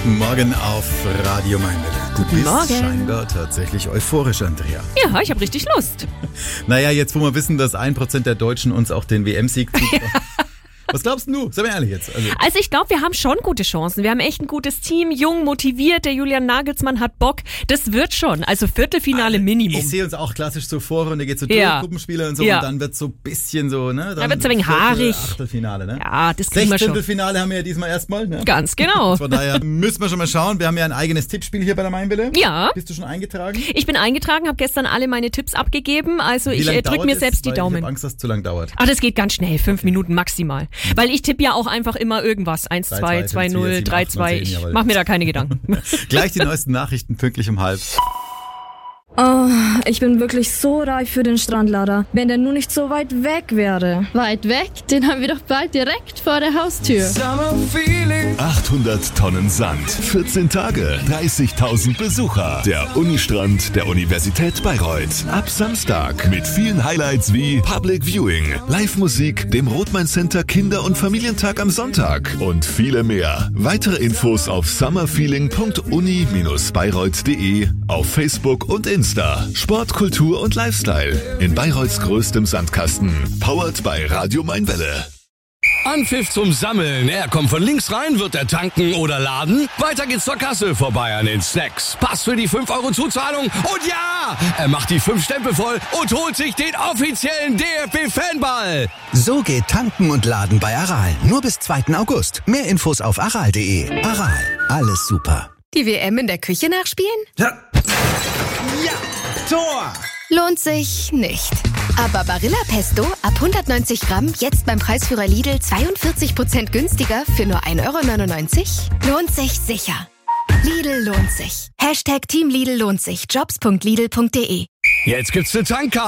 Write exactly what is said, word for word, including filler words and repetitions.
Guten Morgen auf Radio Mainwelle. Du Guten bist Morgen. scheinbar tatsächlich euphorisch, Andrea. Ja, ich habe richtig Lust. Naja, jetzt wo wir wissen, dass ein Prozent der Deutschen uns auch den W M-Sieg zutrauen. Was glaubst du? Sei mal ehrlich jetzt. Also, Also ich glaube, wir haben schon gute Chancen. Wir haben echt ein gutes Team, jung, motiviert. Der Julian Nagelsmann hat Bock. Das wird schon. Also Viertelfinale Minimum. ich sehe uns auch klassisch so Vorrunde, geht so durch, Ja. Gruppenspiele und so, Ja. und dann wird so ein bisschen so, ne? Dann wird's ein wenig Viertel, haarig. Achtelfinale, ne? Ja, das kriegen wir schon. Sechzehntelfinale haben wir ja diesmal erstmal, ne? Ganz genau. Von daher müssen wir schon mal schauen. Wir haben ja ein eigenes Tippspiel hier bei der Mainwelle. Ja. Bist du schon eingetragen? Ich bin eingetragen, habe gestern alle meine Tipps abgegeben. Also Wie ich lang äh, drück dauert mir es? selbst die Weil Daumen. Ich habe Angst, dass es zu lang dauert. Ach, das geht ganz schnell. Fünf Minuten maximal. Weil ich tippe ja auch einfach immer irgendwas. eins, drei, zwei, zwei, zwei, fünf, vier, null, sieben, drei, acht, neun, zwei. zehn, Ich jawohl. mach mir da keine Gedanken. Gleich die neuesten Nachrichten pünktlich um halb. Oh, ich bin wirklich so reif für den Strandlader. Wenn der nur nicht so weit weg wäre. Weit weg? Den haben wir doch bald direkt vor der Haustür. achthundert Tonnen Sand, vierzehn Tage, dreißigtausend Besucher. Der Unistrand der Universität Bayreuth. Ab Samstag mit vielen Highlights wie Public Viewing, Live-Musik, dem Rothmann Center Kinder- und Familientag am Sonntag und viele mehr. Weitere Infos auf summerfeeling punkt uni Bindestrich bayreuth punkt de, auf Facebook und Insta. Sport, Kultur und Lifestyle in Bayreuths größtem Sandkasten. Powered bei Radio Mainwelle. Anpfiff zum Sammeln. Er kommt von links rein, wird er tanken oder laden. Weiter geht's zur Kasse, vorbei an den Snacks. Pass für die fünf Euro Zuzahlung und ja, er macht die fünf Stempel voll und holt sich den offiziellen D F B-Fanball. So geht Tanken und Laden bei Aral. Nur bis zweiten August. Mehr Infos auf aral punkt de. Aral, alles super. Die W M in der Küche nachspielen? Ja. Ja, Tor! Lohnt sich nicht. Aber Barilla Pesto ab hundertneunzig Gramm jetzt beim Preisführer Lidl zweiundvierzig Prozent günstiger für nur ein Euro neunundneunzig? Lohnt sich sicher. Lidl lohnt sich. Hashtag Team Lidl lohnt sich. Jobs punkt lidl punkt de. Jetzt gibt's eine Tankkarte.